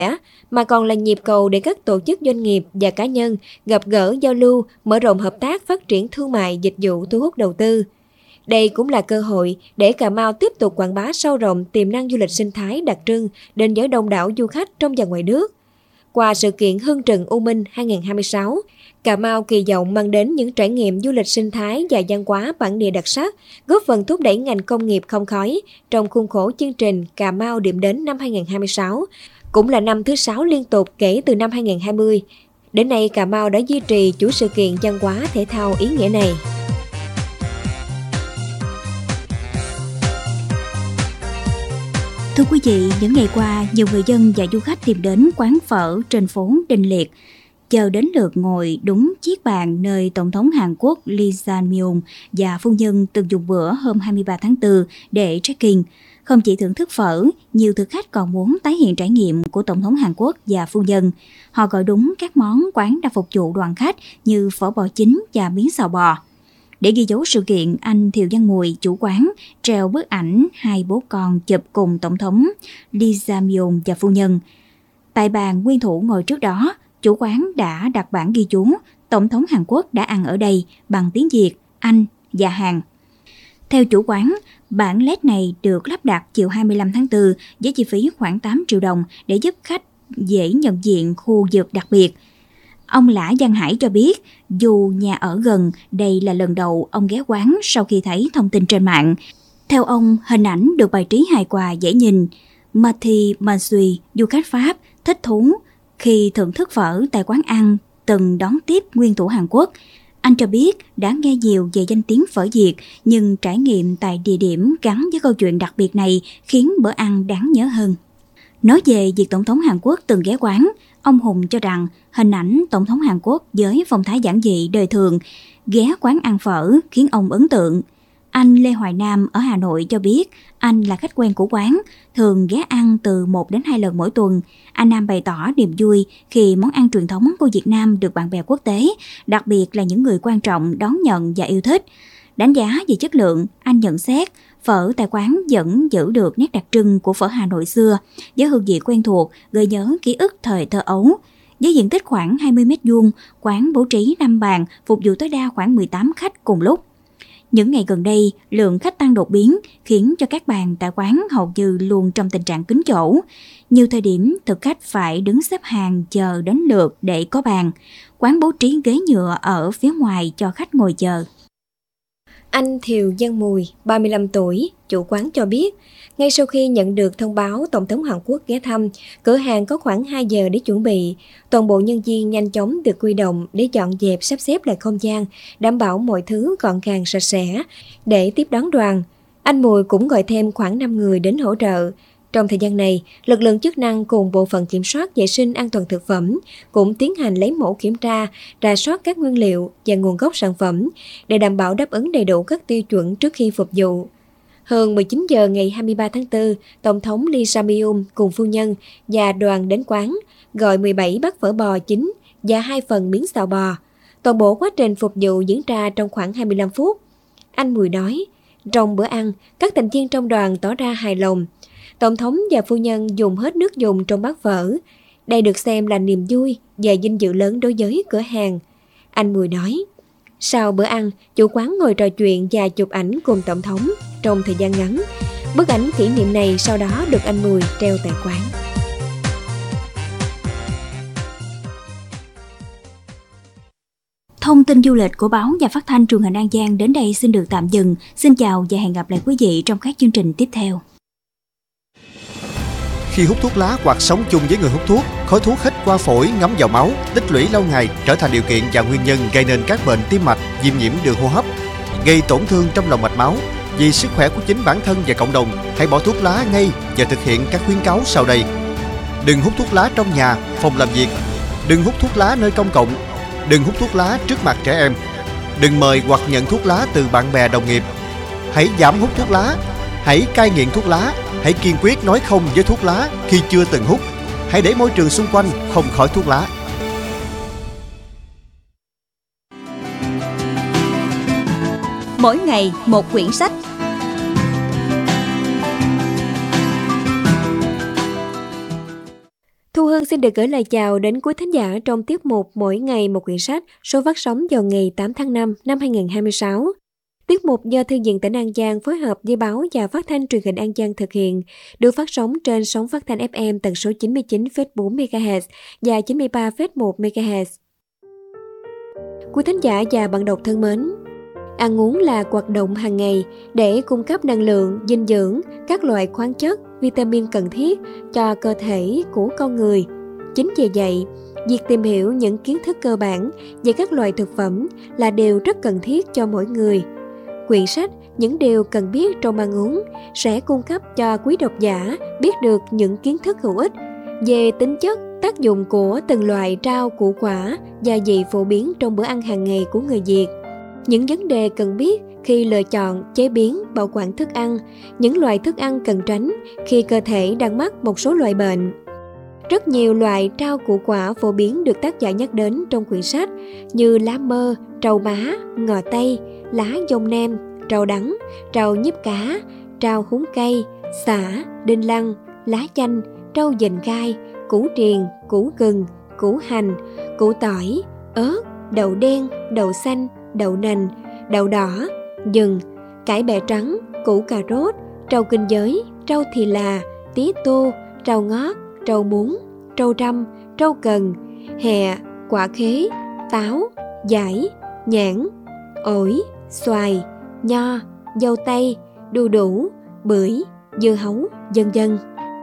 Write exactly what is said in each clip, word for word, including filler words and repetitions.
mà còn là nhịp cầu để các tổ chức doanh nghiệp và cá nhân gặp gỡ giao lưu, mở rộng hợp tác, phát triển thương mại, dịch vụ, thu hút đầu tư. Đây cũng là cơ hội để Cà Mau tiếp tục quảng bá sâu rộng tiềm năng du lịch sinh thái đặc trưng đến với đông đảo du khách trong và ngoài nước. Qua sự kiện Hương Trừng U Minh hai không hai sáu, Cà Mau kỳ vọng mang đến những trải nghiệm du lịch sinh thái và văn hóa bản địa đặc sắc, góp phần thúc đẩy ngành công nghiệp không khói trong khuôn khổ chương trình Cà Mau điểm đến năm hai không hai sáu, cũng là năm thứ sáu liên tục kể từ năm hai không hai không. Đến nay, Cà Mau đã duy trì chuỗi sự kiện văn hóa thể thao ý nghĩa này. Thưa quý vị, những ngày qua, nhiều người dân và du khách tìm đến quán phở trên phố Đinh Liệt, chờ đến lượt ngồi đúng chiếc bàn nơi Tổng thống Hàn Quốc Lee Jae-myung và phu nhân từng dùng bữa hôm hai mươi ba tháng tư để check-in. Không chỉ thưởng thức phở, nhiều thực khách còn muốn tái hiện trải nghiệm của Tổng thống Hàn Quốc và phu nhân. Họ gọi đúng các món quán đã phục vụ đoàn khách như phở bò chín và miến xào bò. Để ghi dấu sự kiện, anh Thiều Văn Mùi, chủ quán, treo bức ảnh hai bố con chụp cùng Tổng thống Lee Jae-myung và phu nhân. Tại bàn nguyên thủ ngồi trước đó, chủ quán đã đặt bảng ghi chú Tổng thống Hàn Quốc đã ăn ở đây bằng tiếng Việt, Anh và Hàn. Theo chủ quán, bảng led này được lắp đặt chiều hai mươi lăm tháng tư với chi phí khoảng tám triệu đồng để giúp khách dễ nhận diện khu vực đặc biệt. Ông Lã Văn Hải cho biết, dù nhà ở gần, đây là lần đầu ông ghé quán sau khi thấy thông tin trên mạng. Theo ông, hình ảnh được bài trí hài hòa dễ nhìn. Mathieu Mansui, du khách Pháp, thích thú khi thưởng thức phở tại quán ăn từng đón tiếp nguyên thủ Hàn Quốc. Anh cho biết đã nghe nhiều về danh tiếng phở Việt, nhưng trải nghiệm tại địa điểm gắn với câu chuyện đặc biệt này khiến bữa ăn đáng nhớ hơn. Nói về việc Tổng thống Hàn Quốc từng ghé quán, ông Hùng cho rằng hình ảnh Tổng thống Hàn Quốc với phong thái giản dị đời thường ghé quán ăn phở khiến ông ấn tượng. Anh Lê Hoài Nam ở Hà Nội cho biết anh là khách quen của quán, thường ghé ăn từ một đến hai lần mỗi tuần. Anh Nam bày tỏ niềm vui khi món ăn truyền thống của Việt Nam được bạn bè quốc tế, đặc biệt là những người quan trọng đón nhận và yêu thích. Đánh giá về chất lượng, anh nhận xét phở tại quán vẫn giữ được nét đặc trưng của phở Hà Nội xưa, với hương vị quen thuộc, gợi nhớ ký ức thời thơ ấu. Với diện tích khoảng hai mươi mét vuông, quán bố trí năm bàn, phục vụ tối đa khoảng mười tám khách cùng lúc. Những ngày gần đây, lượng khách tăng đột biến khiến cho các bàn tại quán hầu như luôn trong tình trạng kín chỗ. Nhiều thời điểm, thực khách phải đứng xếp hàng chờ đến lượt để có bàn. Quán bố trí ghế nhựa ở phía ngoài cho khách ngồi chờ. Anh Thiều Văn Mùi, ba mươi lăm tuổi, chủ quán cho biết, ngay sau khi nhận được thông báo Tổng thống Hàn Quốc ghé thăm, cửa hàng có khoảng hai giờ để chuẩn bị. Toàn bộ nhân viên nhanh chóng được huy động để dọn dẹp sắp xếp lại không gian, đảm bảo mọi thứ gọn gàng sạch sẽ để tiếp đón đoàn. Anh Mùi cũng gọi thêm khoảng năm người đến hỗ trợ. Trong thời gian này, lực lượng chức năng cùng bộ phận kiểm soát vệ sinh an toàn thực phẩm cũng tiến hành lấy mẫu kiểm tra, rà soát các nguyên liệu và nguồn gốc sản phẩm để đảm bảo đáp ứng đầy đủ các tiêu chuẩn trước khi phục vụ. Hơn mười chín giờ ngày hai mươi ba tháng tư, Tổng thống Lee Jae-myung cùng phu nhân và đoàn đến quán, gọi mười bảy bát phở bò chín và hai phần miến xào bò. Toàn bộ quá trình phục vụ diễn ra trong khoảng hai mươi lăm phút. Anh Mùi nói, trong bữa ăn, các thành viên trong đoàn tỏ ra hài lòng. Tổng thống và phu nhân dùng hết nước dùng trong bát phở. Đây được xem là niềm vui và vinh dự lớn đối với cửa hàng. Anh Mùi nói, sau bữa ăn, chủ quán ngồi trò chuyện và chụp ảnh cùng Tổng thống trong thời gian ngắn. Bức ảnh kỷ niệm này sau đó được anh Mùi treo tại quán. Thông tin du lịch của báo và phát thanh truyền hình An Giang đến đây xin được tạm dừng. Xin chào và hẹn gặp lại quý vị trong các chương trình tiếp theo. Khi hút thuốc lá hoặc sống chung với người hút thuốc, khói thuốc hít qua phổi ngấm vào máu, tích lũy lâu ngày trở thành điều kiện và nguyên nhân gây nên các bệnh tim mạch, viêm nhiễm đường hô hấp, gây tổn thương trong lòng mạch máu. Vì sức khỏe của chính bản thân và cộng đồng, hãy bỏ thuốc lá ngay và thực hiện các khuyến cáo sau đây. Đừng hút thuốc lá trong nhà, phòng làm việc. Đừng hút thuốc lá nơi công cộng. Đừng hút thuốc lá trước mặt trẻ em. Đừng mời hoặc nhận thuốc lá từ bạn bè đồng nghiệp. Hãy giảm hút thuốc lá. Hãy cai nghiện thuốc lá. Hãy kiên quyết nói không với thuốc lá khi chưa từng hút. Hãy để môi trường xung quanh không khói thuốc lá. Mỗi ngày một quyển sách. Thu Hương xin được gửi lời chào đến quý thính giả trong tiết mục Mỗi ngày một quyển sách, số phát sóng vào ngày tám tháng năm năm hai nghìn không trăm hai mươi sáu. Tiết mục do Thư viện tỉnh An Giang phối hợp với báo và phát thanh truyền hình An Giang thực hiện, được phát sóng trên sóng phát thanh ép em tần số chín mươi chín phẩy bốn mê ga héc và chín mươi ba phẩy một mê ga héc. Quý thính giả và bạn đọc thân mến, ăn uống là hoạt động hàng ngày để cung cấp năng lượng, dinh dưỡng, các loại khoáng chất, vitamin cần thiết cho cơ thể của con người. Chính vì vậy, việc tìm hiểu những kiến thức cơ bản về các loại thực phẩm là điều rất cần thiết cho mỗi người. Quyển sách Những điều cần biết trong ăn uống sẽ cung cấp cho quý độc giả biết được những kiến thức hữu ích về tính chất, tác dụng của từng loại rau, củ quả, gia vị phổ biến trong bữa ăn hàng ngày của người Việt. Những vấn đề cần biết khi lựa chọn, chế biến, bảo quản thức ăn, những loại thức ăn cần tránh khi cơ thể đang mắc một số loại bệnh. Rất nhiều loại rau củ quả phổ biến được tác giả nhắc đến trong quyển sách như lá mơ, trầu má, ngò tây, lá dông nem, rau đắng, rau nhíp cá, rau húng cây, sả, đinh lăng, lá chanh, rau dền gai, củ triền, củ gừng, củ hành, củ tỏi, ớt, đậu đen, đậu xanh, đậu nành, đậu đỏ, gừng, cải bẹ trắng, củ cà rốt, rau kinh giới, rau thì là, tía tô, rau ngót, rau muống, rau răm, rau cần, hẹ, quả khế, táo, dải, nhãn, ổi, xoài, nho, dâu tây, đu đủ, bưởi, dưa hấu, vân vân.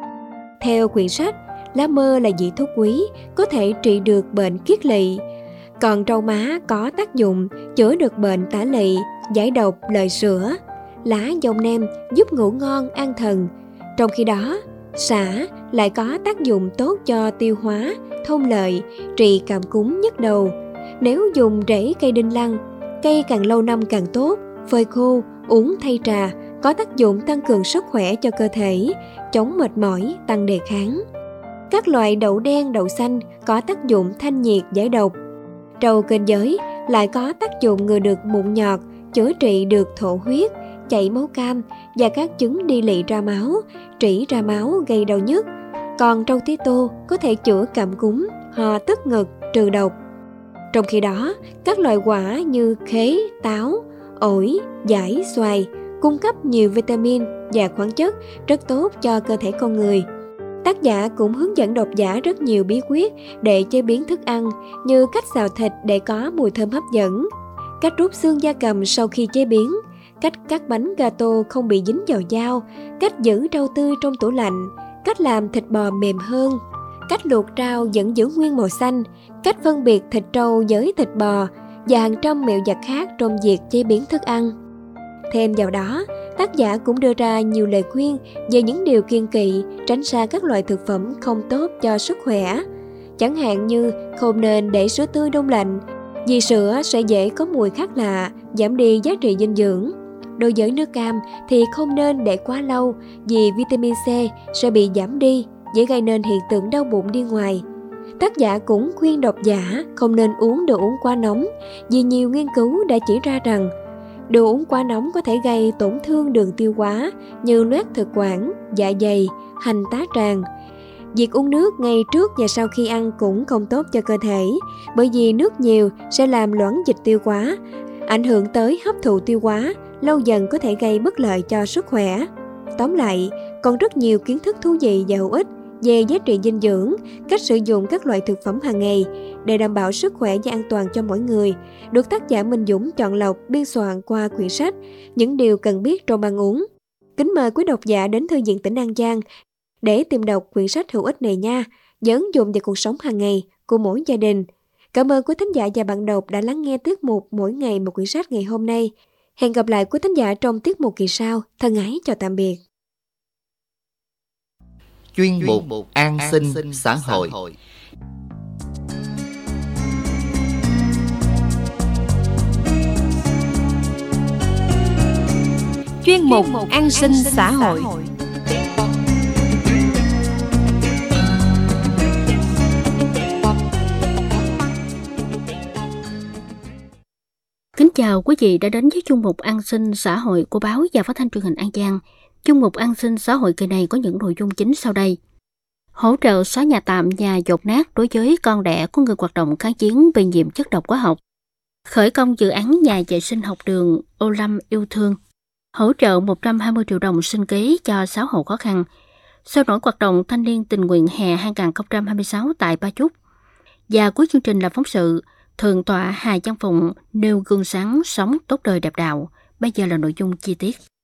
Theo quyển sách, lá mơ là vị thuốc quý, có thể trị được bệnh kiết lỵ. Còn rau má có tác dụng chữa được bệnh tả lỵ, giải độc, lợi sữa. Lá dông nem giúp ngủ ngon, an thần. Trong khi đó, sả lại có tác dụng tốt cho tiêu hóa, thông lợi, trị cảm cúm nhức đầu. Nếu dùng rễ cây đinh lăng, cây càng lâu năm càng tốt, phơi khô, uống thay trà, có tác dụng tăng cường sức khỏe cho cơ thể, chống mệt mỏi, tăng đề kháng. Các loại đậu đen, đậu xanh có tác dụng thanh nhiệt, giải độc. Rau kênh giới lại có tác dụng ngừa được mụn nhọt, chữa trị được thổ huyết, chảy máu cam và các chứng đi lỵ ra máu, trĩ ra máu gây đau nhức. Còn rau tía tô có thể chữa cảm cúm, ho tức ngực, trừ độc. Trong khi đó, các loại quả như khế, táo, ổi, dải, xoài cung cấp nhiều vitamin và khoáng chất rất tốt cho cơ thể con người. Tác giả cũng hướng dẫn độc giả rất nhiều bí quyết để chế biến thức ăn, như cách xào thịt để có mùi thơm hấp dẫn, cách rút xương gia cầm sau khi chế biến, cách cắt bánh gato không bị dính vào dao, cách giữ rau tươi trong tủ lạnh, cách làm thịt bò mềm hơn, cách luộc rau vẫn giữ nguyên màu xanh, cách phân biệt thịt trâu với thịt bò và hàng trăm mẹo vặt khác trong việc chế biến thức ăn. Thêm vào đó, tác giả cũng đưa ra nhiều lời khuyên về những điều kiêng kỵ tránh xa các loại thực phẩm không tốt cho sức khỏe. Chẳng hạn như không nên để sữa tươi đông lạnh, vì sữa sẽ dễ có mùi khác lạ, giảm đi giá trị dinh dưỡng. Đối với nước cam thì không nên để quá lâu, vì vitamin C sẽ bị giảm đi, dễ gây nên hiện tượng đau bụng đi ngoài. Tác giả cũng khuyên độc giả không nên uống đồ uống quá nóng, vì nhiều nghiên cứu đã chỉ ra rằng đồ uống quá nóng có thể gây tổn thương đường tiêu hóa như loét thực quản, dạ dày, hành tá tràng. Việc uống nước ngay trước và sau khi ăn cũng không tốt cho cơ thể, bởi vì nước nhiều sẽ làm loãng dịch tiêu hóa, ảnh hưởng tới hấp thụ tiêu hóa, lâu dần có thể gây bất lợi cho sức khỏe. Tóm lại, còn rất nhiều kiến thức thú vị và hữu ích về giá trị dinh dưỡng, cách sử dụng các loại thực phẩm hàng ngày để đảm bảo sức khỏe và an toàn cho mỗi người, được tác giả Minh Dũng chọn lọc biên soạn qua quyển sách Những điều cần biết trong ăn uống. Kính mời quý độc giả đến Thư viện tỉnh An Giang để tìm đọc quyển sách hữu ích này nha, và ứng dụng vào cuộc sống hàng ngày của mỗi gia đình. Cảm ơn quý thính giả và bạn đọc đã lắng nghe tiết mục Mỗi ngày một quyển sách ngày hôm nay. Hẹn gặp lại quý thính giả trong tiết mục kỳ sau. Thân ái chào tạm biệt. Chuyên mục An sinh xã hội. Chuyên mục An sinh xã hội. Kính chào quý vị đã đến với chuyên mục An sinh xã hội của báo và phát thanh truyền hình An Giang. Chuyên mục An sinh xã hội kỳ này có những nội dung chính sau đây. hỗ trợ xóa nhà tạm, nhà dột nát đối với con đẻ của người hoạt động kháng chiến bị nhiễm chất độc hóa học, khởi công dự án nhà vệ sinh học đường Ô Lâm yêu thương, hỗ trợ một trăm hai mươi triệu đồng sinh kế cho sáu hộ khó khăn, sôi nổi hoạt động thanh niên tình nguyện hè hai không hai sáu tại Ba Chúc. Và cuối chương trình là phóng sự Thượng tọa Hà Văn Phụng nêu gương sáng sống tốt đời đẹp đạo. Bây giờ là nội dung chi tiết.